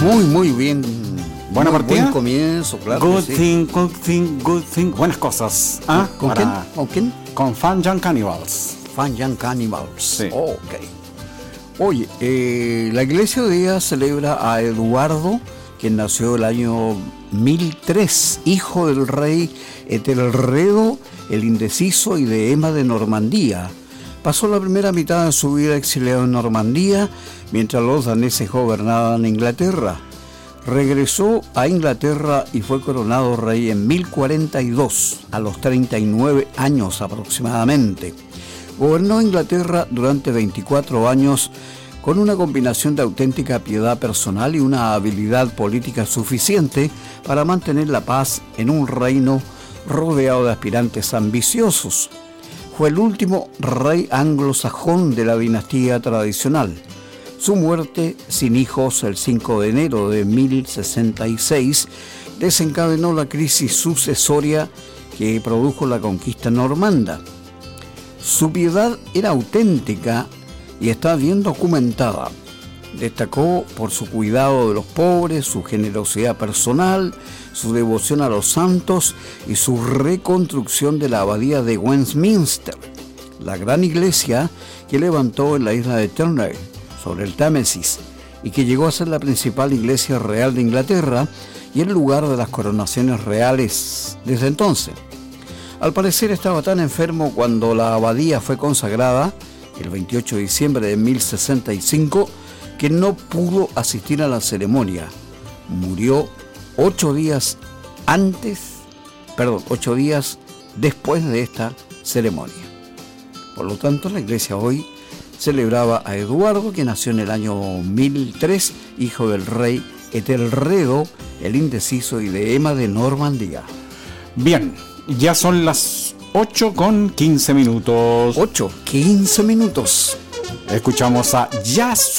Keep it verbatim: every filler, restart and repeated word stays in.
Muy, muy bien. Buena muy partida. Buen comienzo, claro. Good sí. thing, good thing, good thing. Buenas cosas. ¿Ah? ¿Con Para- quién? ¿Con quién? Con Fan Young Cannibals. Fan Young Cannibals. Sí. Oh, ok. Oye, eh, la iglesia hoy día celebra a Eduardo, quien nació el año mil tres, hijo del rey Etelredo el Indeciso y de Emma de Normandía. Pasó la primera mitad de su vida exiliado en Normandía, mientras los daneses gobernaban Inglaterra. Regresó a Inglaterra y fue coronado rey en mil cuarenta y dos, a los treinta y nueve años aproximadamente. Gobernó Inglaterra durante veinticuatro años con una combinación de auténtica piedad personal y una habilidad política suficiente para mantener la paz en un reino rodeado de aspirantes ambiciosos. Fue el último rey anglosajón de la dinastía tradicional. Su muerte, sin hijos, el cinco de enero de mil sesenta y seis, desencadenó la crisis sucesoria que produjo la conquista normanda. Su piedad era auténtica y está bien documentada. Destacó por su cuidado de los pobres, su generosidad personal, su devoción a los santos y su reconstrucción de la abadía de Westminster, la gran iglesia que levantó en la isla de Turnagain, sobre el Támesis, y que llegó a ser la principal iglesia real de Inglaterra y el lugar de las coronaciones reales desde entonces. Al parecer estaba tan enfermo cuando la abadía fue consagrada, el veintiocho de diciembre de mil sesenta y cinco, que no pudo asistir a la ceremonia. Murió ocho días antes, perdón, ocho días después de esta ceremonia. Por lo tanto, la iglesia hoy celebraba a Eduardo, que nació en el año mil tres, hijo del rey Etelredo el Indeciso y de Emma de Normandía. Bien, ya son las ocho con quince minutos. ocho, quince minutos. Escuchamos a Jazz